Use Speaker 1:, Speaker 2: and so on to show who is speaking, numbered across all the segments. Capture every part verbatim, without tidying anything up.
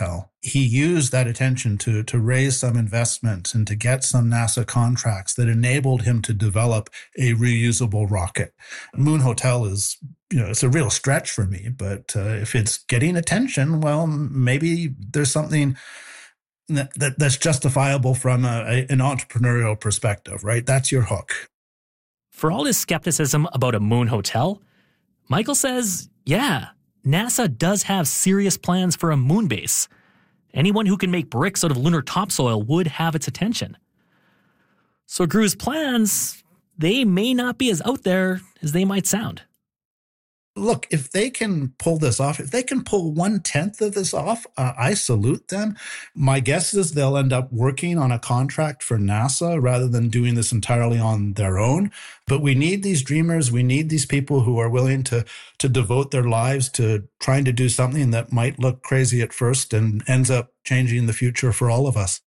Speaker 1: Hotel. He used that attention to, to raise some investment and to get some NASA contracts that enabled him to develop a reusable rocket. Moon Hotel is, you know, it's a real stretch for me, but uh, if it's getting attention, well, maybe there's something that, that that's justifiable from a, a, an entrepreneurial perspective, right? That's your hook.
Speaker 2: For all his skepticism about a moon hotel, Michael says, yeah, NASA does have serious plans for a moon base. Anyone who can make bricks out of lunar topsoil would have its attention. So Gru's plans, they may not be as out there as they might sound.
Speaker 1: Look, if they can pull this off, if they can pull one-tenth of this off, uh, I salute them. My guess is they'll end up working on a contract for NASA rather than doing this entirely on their own. But we need these dreamers. We need these people who are willing to, to devote their lives to trying to do something that might look crazy at first and ends up changing the future for all of us.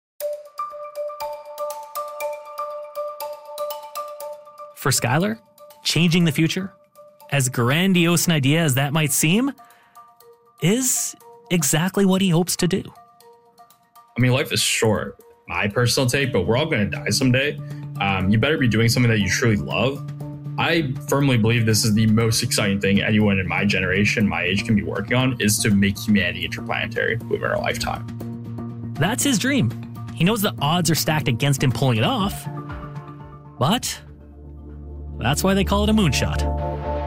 Speaker 2: For Skylar, changing the future, as grandiose an idea as that might seem, is exactly what he hopes to do.
Speaker 3: I mean, life is short, my personal take, but we're all going to die someday. Um, you better be doing something that you truly love. I firmly believe this is the most exciting thing anyone in my generation, my age, can be working on, is to make humanity interplanetary within our lifetime.
Speaker 2: That's his dream. He knows the odds are stacked against him pulling it off, but that's why they call it a moonshot.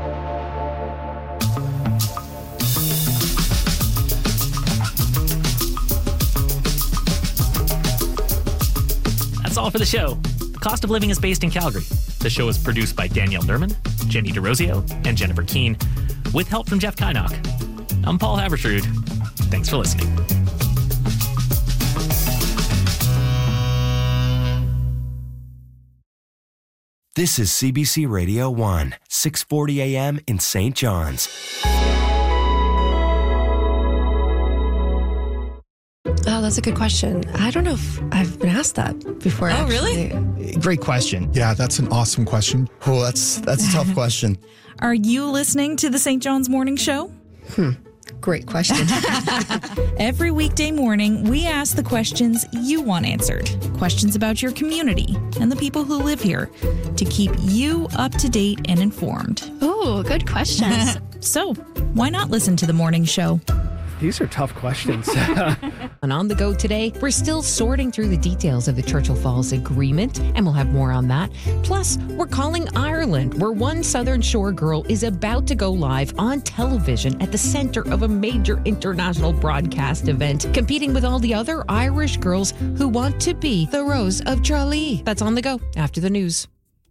Speaker 2: That's all for the show. The Cost of Living is based in Calgary. The show is produced by Danielle Nerman, Jenny DeRosio, and Jennifer Keane, with help from Jeff Kynock. I'm Paul Haverstrood. Thanks for listening.
Speaker 4: This is C B C Radio one, six forty a.m. in Saint John's.
Speaker 5: Oh, that's a good question. I don't know if I've been asked that before.
Speaker 6: Oh,
Speaker 5: actually.
Speaker 6: really?
Speaker 7: Great question.
Speaker 8: Yeah, that's an awesome question.
Speaker 7: Oh, that's that's a tough question.
Speaker 6: Are you listening to the Saint John's Morning Show?
Speaker 5: Hmm. Great question.
Speaker 6: Every weekday morning, we ask the questions you want answered. Questions about your community and the people who live here to keep you up to date and informed.
Speaker 5: Oh, good questions.
Speaker 6: So, why not listen to the morning show?
Speaker 9: These are tough questions.
Speaker 10: And on the go today, we're still sorting through the details of the Churchill Falls Agreement, and we'll have more on that. Plus, we're calling Ireland, where one Southern Shore girl is about to go live on television at the center of a major international broadcast event, competing with all the other Irish girls who want to be the Rose of Tralee. That's on the go after the news.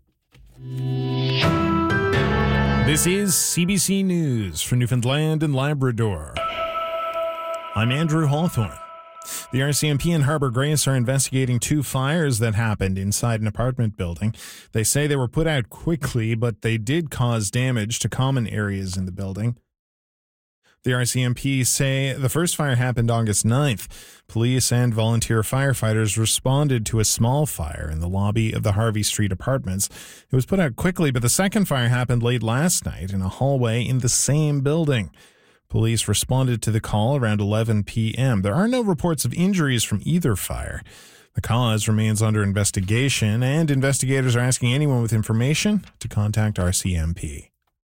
Speaker 11: This is C B C News for Newfoundland and Labrador. I'm Andrew Hawthorne. The R C M P and Harbour Grace are investigating two fires that happened inside an apartment building. They say they were put out quickly, but they did cause damage to common areas in the building. The R C M P say the first fire happened August ninth. Police and volunteer firefighters responded to a small fire in the lobby of the Harvey Street Apartments. It was put out quickly, but the second fire happened late last night in a hallway in the same building. Police responded to the call around eleven p.m. There are no reports of injuries from either fire. The cause remains under investigation, and investigators are asking anyone with information to contact R C M P.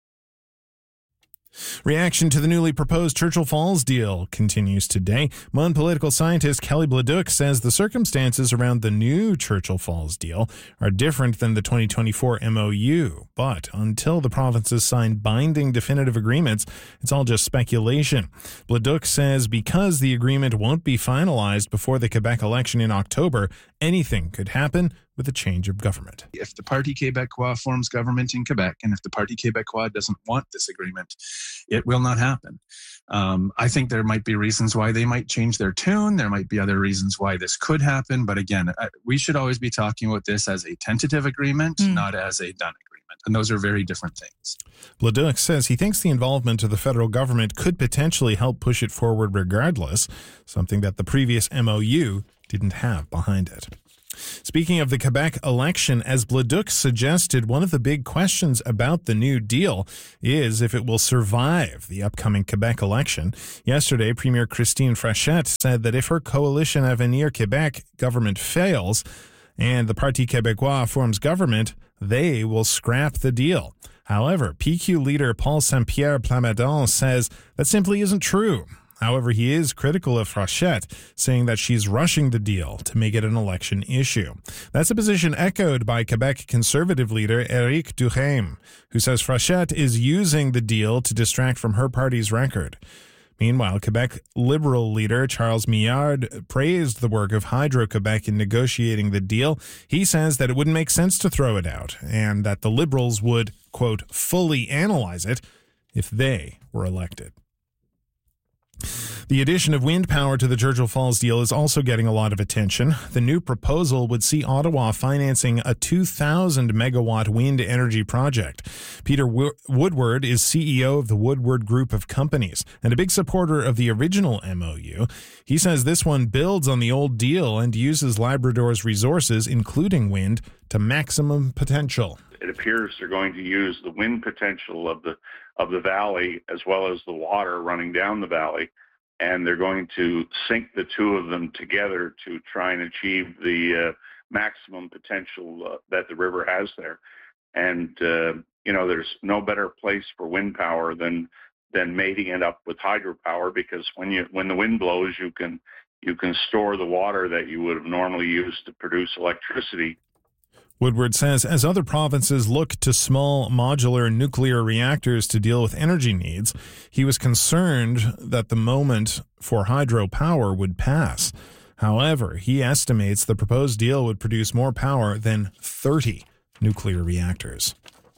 Speaker 11: Reaction to the newly proposed Churchill Falls deal continues today. M U N political scientist Kelly Bladuc says the circumstances around the new Churchill Falls deal are different than the twenty twenty-four M O U. But until the provinces sign binding definitive agreements, it's all just speculation. Bladuc says because the agreement won't be finalized before the Quebec election in October, anything could happen with a change of government.
Speaker 12: If the Parti Québécois forms government in Quebec, and if the Parti Québécois doesn't want this agreement, it will not happen. Um, I think there might be reasons why they might change their tune. There might be other reasons why this could happen. But again, we should always be talking about this as a tentative agreement, mm. not as a done agreement. And those are very different things.
Speaker 11: Bladuc says he thinks the involvement of the federal government could potentially help push it forward regardless, something that the previous M O U didn't have behind it. Speaking of the Quebec election, as Leduc suggested, one of the big questions about the New Deal is if it will survive the upcoming Quebec election. Yesterday, Premier Christine Frechette said that if her Coalition Avenir Québec government fails and the Parti Québécois forms government, they will scrap the deal. However, P Q leader Paul Saint-Pierre Plamondon says that simply isn't true. However, he is critical of Frechette, saying that she's rushing the deal to make it an election issue. That's a position echoed by Quebec Conservative leader Éric Duhaime, who says Frechette is using the deal to distract from her party's record. Meanwhile, Quebec Liberal leader Charles Millard praised the work of Hydro-Quebec in negotiating the deal. He says that it wouldn't make sense to throw it out and that the Liberals would, quote, fully analyze it if they were elected. The addition of wind power to the Churchill Falls deal is also getting a lot of attention. The new proposal would see Ottawa financing a two thousand megawatt wind energy project. Peter Woodward is C E O of the Woodward Group of Companies and a big supporter of the original M O U. He says this one builds on the old deal and uses Labrador's resources, including wind, to maximum potential.
Speaker 8: It appears they're going to use the wind potential of the of the valley as well as the water running down the valley, and they're going to sync the two of them together to try and achieve the uh, maximum potential uh, that the river has there. And uh, you know, there's no better place for wind power than than mating it up with hydropower, because when you when the wind blows, you can you can store the water that you would have normally used to produce electricity.
Speaker 11: Woodward says as other provinces look to small modular nuclear reactors to deal with energy needs, he was concerned that the moment for hydropower would pass. However, he estimates the proposed deal would produce more power than thirty nuclear reactors.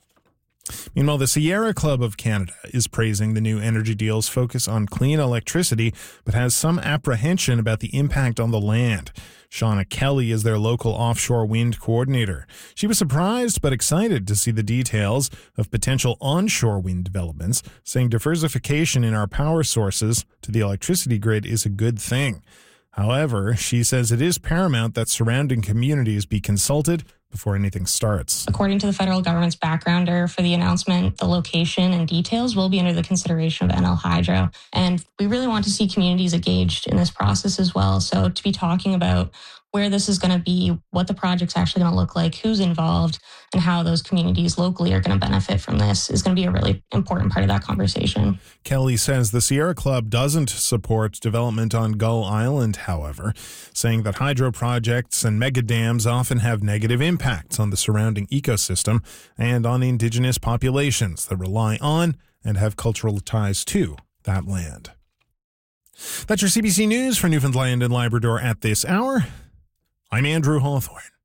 Speaker 11: Meanwhile, the Sierra Club of Canada is praising the new energy deal's focus on clean electricity, but has some apprehension about the impact on the land. Shauna Kelly is their local offshore wind coordinator. She was surprised but excited to see the details of potential onshore wind developments, saying diversification in our power sources to the electricity grid is a good thing. However, she says it is paramount that surrounding communities be consulted before anything starts.
Speaker 13: According to the federal government's backgrounder for the announcement, the location and details will be under the consideration of N L Hydro. And we really want to see communities engaged in this process as well. So to be talking about where this is going to be, what the project's actually going to look like, who's involved, and how those communities locally are going to benefit from this is going to be a really important part of that conversation.
Speaker 11: Kelly says the Sierra Club doesn't support development on Gull Island, however, saying that hydro projects and mega dams often have negative impacts on the surrounding ecosystem and on Indigenous populations that rely on and have cultural ties to that land. That's your C B C News for Newfoundland and Labrador at this hour. I'm Andrew Hawthorne.